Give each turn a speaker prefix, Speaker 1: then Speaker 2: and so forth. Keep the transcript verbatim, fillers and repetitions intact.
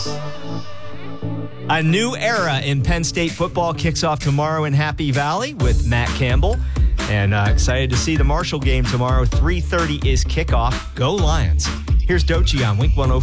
Speaker 1: A new era in Penn State football kicks off tomorrow in Happy Valley with Matt Campbell. And uh, excited to see the Marshall game tomorrow. three thirty is kickoff. Go Lions. Here's Dochi on Wink one oh four.